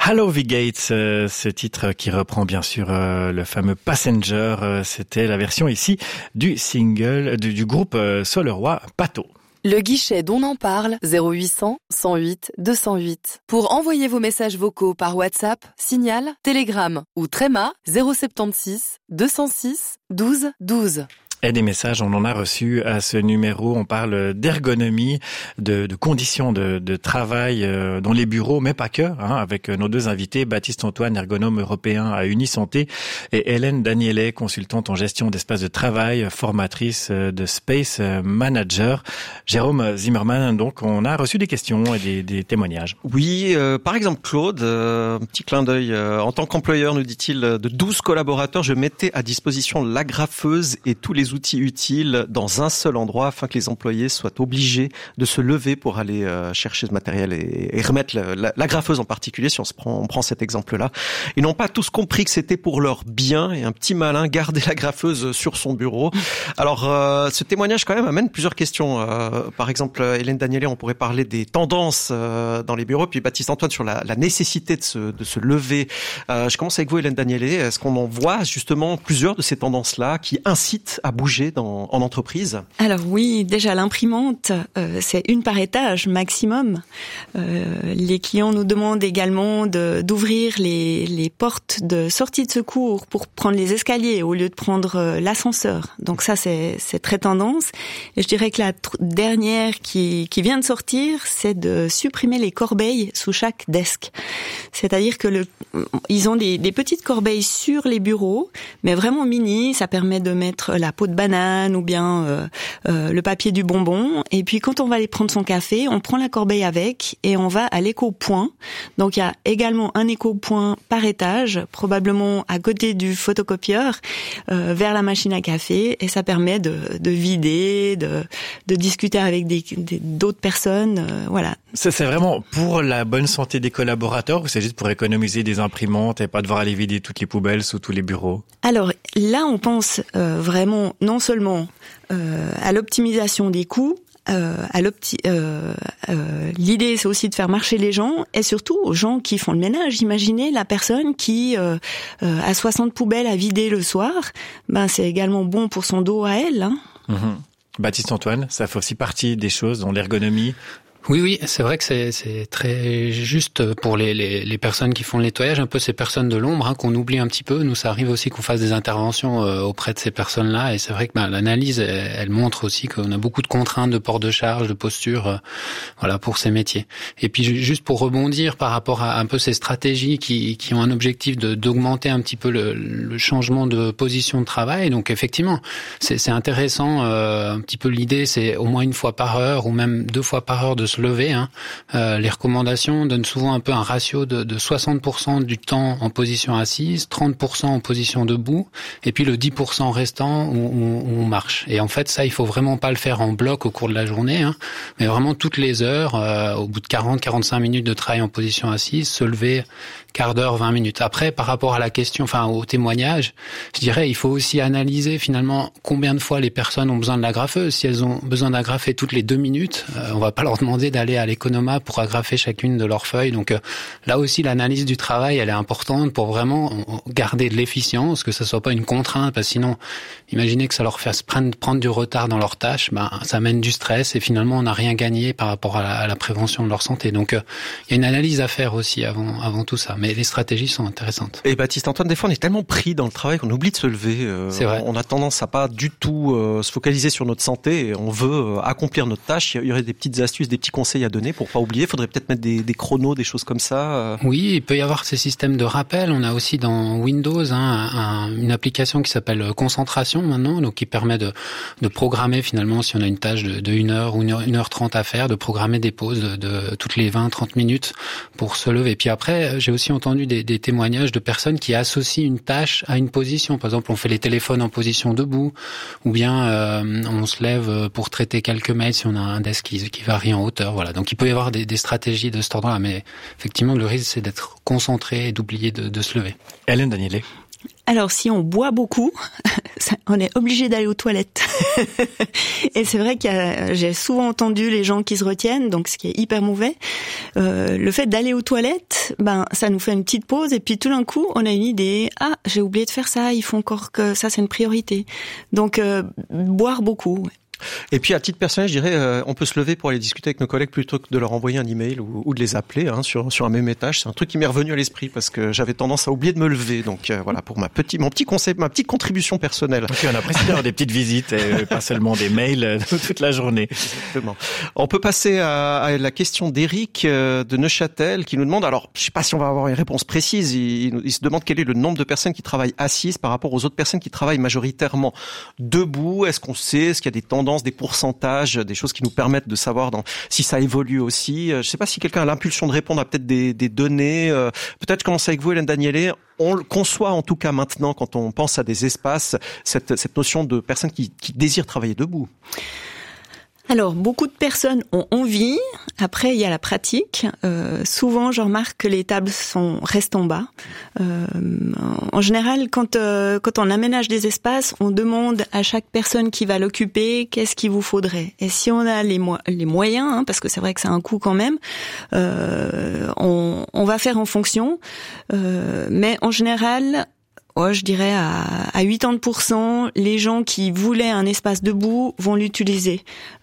Hallow Gates, ce titre qui reprend bien sûr le fameux Passenger, c'était la version ici du single du groupe Soleroy Pato. Le guichet dont on en parle, 0800 108 208. Pour envoyer vos messages vocaux par WhatsApp, Signal, Telegram ou Tréma, 076 206 12 12. Et des messages, on en a reçu à ce numéro. On parle d'ergonomie, de conditions de travail dans les bureaux, mais pas que, avec nos deux invités, Baptiste Antoine, ergonome européen à Unisanté, et Hélène Daniele, consultante en gestion d'espace de travail, formatrice de Space Manager. Jérôme Zimmermann, donc on a reçu des questions et des témoignages. Oui, par exemple Claude, petit clin d'œil, en tant qu'employeur, nous dit-il, de 12 collaborateurs, je mettais à disposition l'agrafeuse et tous les outils utiles dans un seul endroit afin que les employés soient obligés de se lever pour aller chercher ce matériel et remettre l'agrafeuse en particulier, si on prend cet exemple-là. Ils n'ont pas tous compris que c'était pour leur bien et un petit malin gardait l'agrafeuse sur son bureau. Alors, ce témoignage quand même amène plusieurs questions. Par exemple, Hélène Daniele, on pourrait parler des tendances dans les bureaux, puis Baptiste Antoine sur la nécessité de se lever. Je commence avec vous, Hélène Daniele. Est-ce qu'on en voit justement plusieurs de ces tendances-là qui incitent à bouger en entreprise? Alors oui, déjà l'imprimante, c'est une par étage maximum. Les clients nous demandent également d'ouvrir les portes de sortie de secours pour prendre les escaliers au lieu de prendre l'ascenseur. Donc ça, c'est très tendance. Et je dirais que la dernière qui vient de sortir, c'est de supprimer les corbeilles sous chaque desk. C'est-à-dire que ils ont des petites corbeilles sur les bureaux, mais vraiment mini. Ça permet de mettre la peau de banane ou bien le papier du bonbon. Et puis quand on va aller prendre son café, on prend la corbeille avec et on va à l'éco-point. Donc il y a également un éco-point par étage, probablement à côté du photocopieur, vers la machine à café. Et ça permet de vider, de discuter avec d'autres personnes. Voilà. C'est vraiment pour la bonne santé des collaborateurs ou c'est juste pour économiser des imprimantes et pas devoir aller vider toutes les poubelles sous tous les bureaux? Alors là, on pense vraiment non seulement à l'optimisation des coûts, l'idée c'est aussi de faire marcher les gens et surtout aux gens qui font le ménage. Imaginez la personne qui a 60 poubelles à vider le soir, c'est également bon pour son dos à elle. Baptiste Antoine, ça fait aussi partie des choses dans l'ergonomie. Oui, c'est vrai que c'est très juste pour les personnes qui font le nettoyage, un peu ces personnes de l'ombre qu'on oublie un petit peu. Nous, ça arrive aussi qu'on fasse des interventions auprès de ces personnes-là, et c'est vrai que l'analyse, elle montre aussi qu'on a beaucoup de contraintes de port de charge, de posture, pour ces métiers. Et puis juste pour rebondir par rapport à un peu ces stratégies qui ont un objectif d'augmenter un petit peu le changement de position de travail. Donc effectivement, c'est intéressant. Un petit peu l'idée, c'est au moins une fois par heure ou même 2 fois par heure de se lever. Les recommandations donnent souvent un peu un ratio de 60% du temps en position assise, 30% en position debout, et puis le 10% restant où on marche. Et en fait, ça, il faut vraiment pas le faire en bloc au cours de la journée, mais vraiment toutes les heures, au bout de 40-45 minutes de travail en position assise, se lever quart d'heure, 20 minutes. Après, par rapport à la question, au témoignage, je dirais, il faut aussi analyser finalement combien de fois les personnes ont besoin de l'agrafeuse. Si elles ont besoin d'agrafer toutes les 2 minutes, on va pas leur demander d'aller à l'économa pour agrafer chacune de leurs feuilles. Donc là aussi, l'analyse du travail, elle est importante pour vraiment garder de l'efficience, que ça soit pas une contrainte, parce que sinon, imaginez que ça leur fasse prendre du retard dans leurs tâches, ça mène du stress et finalement, on n'a rien gagné par rapport à la prévention de leur santé. Donc, il y a une analyse à faire aussi avant tout ça. Mais les stratégies sont intéressantes. Et Baptiste Antoine, des fois, on est tellement pris dans le travail qu'on oublie de se lever. C'est vrai. On a tendance à pas du tout se focaliser sur notre santé et on veut accomplir notre tâche. Il y aurait des petites astuces, des petits conseils à donner pour pas oublier. Il faudrait peut-être mettre des chronos, des choses comme ça. Oui, il peut y avoir ces systèmes de rappel. On a aussi dans Windows une application qui s'appelle Concentration maintenant, donc qui permet de programmer finalement si on a une tâche de 1 heure ou 1h30 à faire, de programmer des pauses de toutes les 20-30 minutes pour se lever. Et puis après, j'ai aussi entendu des témoignages de personnes qui associent une tâche à une position. Par exemple, on fait les téléphones en position debout, ou bien on se lève pour traiter quelques mails si on a un desk qui varie en hauteur. Voilà. Donc il peut y avoir des stratégies de cet ordre-là, mais effectivement le risque c'est d'être concentré et d'oublier de se lever. Hélène Daniele. Alors, si on boit beaucoup, on est obligé d'aller aux toilettes. Et c'est vrai que j'ai souvent entendu les gens qui se retiennent, donc ce qui est hyper mauvais. Le fait d'aller aux toilettes, ça nous fait une petite pause et puis tout d'un coup, on a une idée. Ah, j'ai oublié de faire ça, il faut encore que ça, c'est une priorité. Donc, boire beaucoup. Et puis à titre personnel, je dirais, on peut se lever pour aller discuter avec nos collègues plutôt que de leur envoyer un email ou de les appeler sur un même étage. C'est un truc qui m'est revenu à l'esprit parce que j'avais tendance à oublier de me lever. Donc voilà pour mon petit conseil, ma petite contribution personnelle. Donc on apprécie d'avoir des petites visites et pas seulement des mails toute la journée. Exactement. On peut passer à la question d'Éric de Neuchâtel qui nous demande, alors je sais pas si on va avoir une réponse précise, il se demande quel est le nombre de personnes qui travaillent assises par rapport aux autres personnes qui travaillent majoritairement debout. Est-ce qu'on sait, est-ce qu'il y a des tendances, des pourcentages, des choses qui nous permettent de savoir si ça évolue aussi. Je ne sais pas si quelqu'un a l'impulsion de répondre à peut-être des données. Peut-être commencer avec vous, Hélène Daniélé. On le conçoit en tout cas maintenant quand on pense à des espaces, cette notion de personnes qui désirent travailler debout. Alors, beaucoup de personnes ont envie. Après, il y a la pratique. Souvent, je remarque que les tables restent en bas. En général, quand on aménage des espaces, on demande à chaque personne qui va l'occuper qu'est-ce qu'il vous faudrait. Et si on a les moyens, parce que c'est vrai que c'est un coût quand même, on va faire en fonction. Mais en général, je dirais à 80%, les gens qui voulaient un espace debout vont l'utiliser.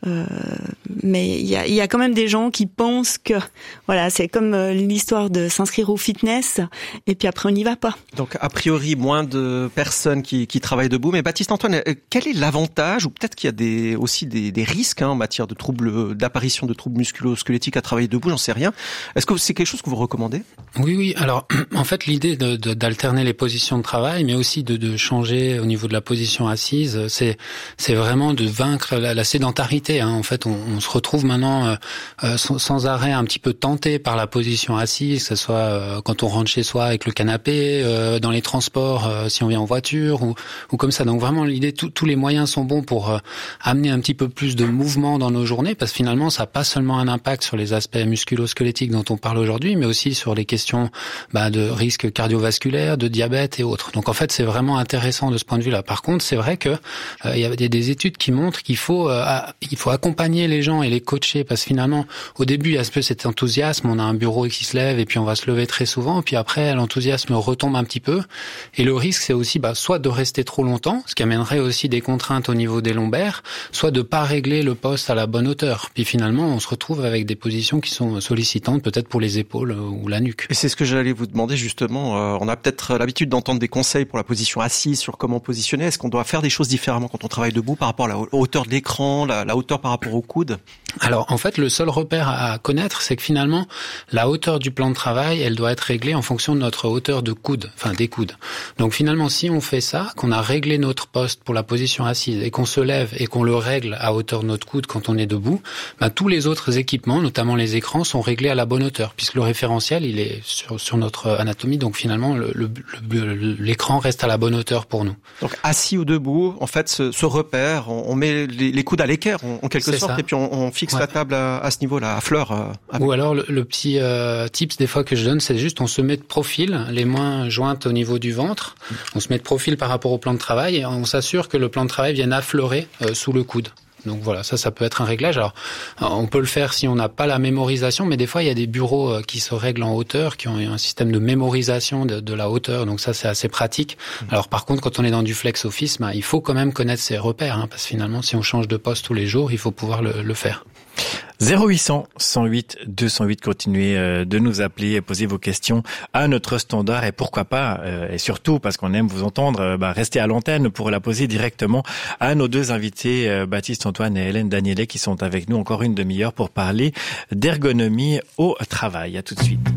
Mais il y a quand même des gens qui pensent que, voilà, c'est comme l'histoire de s'inscrire au fitness et puis après on n'y va pas. Donc a priori moins de personnes qui travaillent debout. Mais Baptiste Antoine, quel est l'avantage ou peut-être qu'il y a aussi des risques en matière d'apparition de troubles musculo-squelettiques à travailler debout, j'en sais rien. Est-ce que c'est quelque chose que vous recommandez ? Oui. Alors en fait l'idée d'alterner les positions de travail, mais aussi de changer au niveau de la position assise, c'est vraiment de vaincre la sédentarité. En fait, on se retrouve maintenant sans arrêt un petit peu tenté par la position assise, que ce soit quand on rentre chez soi avec le canapé, dans les transports, si on vient en voiture ou comme ça. Donc vraiment l'idée, tous les moyens sont bons pour amener un petit peu plus de mouvement dans nos journées, parce que finalement ça n'a pas seulement un impact sur les aspects musculo-squelettiques dont on parle aujourd'hui, mais aussi sur les questions de risques cardiovasculaires, de diabète et autres. Donc en fait, c'est vraiment intéressant de ce point de vue-là. Par contre, c'est vrai que il y a des études qui montrent qu'il faut accompagner les gens et les coacher, parce que finalement, au début, il y a un peu cet enthousiasme, on a un bureau qui se lève et puis on va se lever très souvent, puis après, l'enthousiasme retombe un petit peu. Et le risque, c'est aussi soit de rester trop longtemps, ce qui amènerait aussi des contraintes au niveau des lombaires, soit de pas régler le poste à la bonne hauteur. Puis finalement, on se retrouve avec des positions qui sont sollicitantes, peut-être pour les épaules ou la nuque. Et c'est ce que j'allais vous demander justement. On a peut-être l'habitude d'entendre des conseils pour la position assise, sur comment positionner. Est-ce qu'on doit faire des choses différemment quand on travaille debout par rapport à la hauteur de l'écran, la hauteur par rapport au coude ? Alors en fait, le seul repère à connaître, c'est que finalement, la hauteur du plan de travail, elle doit être réglée en fonction de notre hauteur de coude, des coudes. Donc finalement, si on fait ça, qu'on a réglé notre poste pour la position assise et qu'on se lève et qu'on le règle à hauteur de notre coude quand on est debout, tous les autres équipements, notamment les écrans, sont réglés à la bonne hauteur, puisque le référentiel, il est sur notre anatomie. Donc finalement, l'écran reste à la bonne hauteur pour nous. Donc assis ou debout, en fait, ce repère, on met les coudes à l'équerre en quelque sorte, ça. Et puis on fixe la table à ce niveau-là, à fleur. Ou alors le petit tips des fois que je donne, c'est juste on se met de profil, les mains jointes au niveau du ventre, on se met de profil par rapport au plan de travail et on s'assure que le plan de travail vienne affleurer sous le coude. Donc voilà, ça peut être un réglage. Alors, on peut le faire si on n'a pas la mémorisation, mais des fois, il y a des bureaux qui se règlent en hauteur, qui ont un système de mémorisation de la hauteur. Donc ça, c'est assez pratique. Alors par contre, quand on est dans du flex office, il faut quand même connaître ses repères, parce que finalement, si on change de poste tous les jours, il faut pouvoir le faire. 0800 108 208, continuez de nous appeler et poser vos questions à notre standard et pourquoi pas, et surtout parce qu'on aime vous entendre, restez à l'antenne pour la poser directement à nos deux invités, Baptiste Antoine et Hélène Daniélé, qui sont avec nous encore une demi-heure pour parler d'ergonomie au travail. À tout de suite.